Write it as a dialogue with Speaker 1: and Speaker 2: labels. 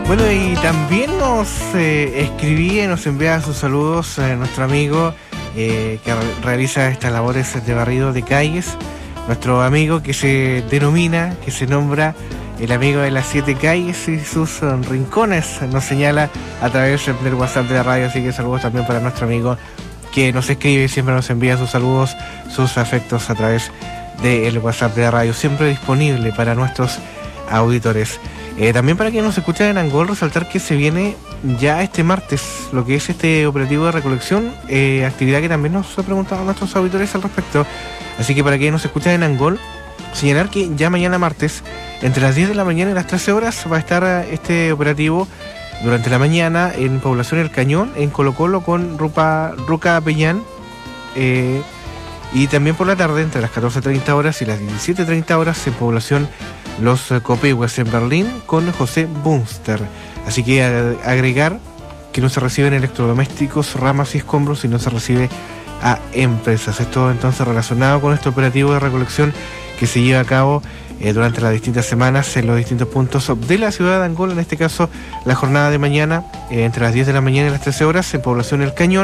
Speaker 1: Bueno, y también nos escribía y nos envía sus saludos nuestro amigo que realiza estas labores de barrido de calles, nuestro amigo que se denomina, que se nombra el amigo de las 7 calles y sus rincones, nos señala a través del WhatsApp de la radio, así que saludos también para nuestro amigo que nos escribe y siempre nos envía sus saludos, sus afectos a través del WhatsApp de la radio, siempre disponible para nuestros auditores. También para quienes nos escuchan en Angol, resaltar que se viene ya este martes lo que es este operativo de recolección, actividad que también nos ha preguntado a nuestros auditores al respecto. Así que para quienes nos escuchan en Angol, señalar que ya mañana martes, entre las 10 de la mañana y las 13 horas, va a estar este operativo durante la mañana en Población El Cañón, en Colo Colo con Ruca Peñán, y también por la tarde, entre las 14:30 horas y las 17:30 horas, en Población Los Copehues, en Berlín, con José Bunster. Así que agregar que no se reciben electrodomésticos, ramas y escombros y no se recibe a empresas. Esto entonces relacionado con este operativo de recolección que se lleva a cabo durante las distintas semanas en los distintos puntos de la ciudad de Angol, en este caso la jornada de mañana entre las 10 de la mañana y las 13 horas en Población El Cañón.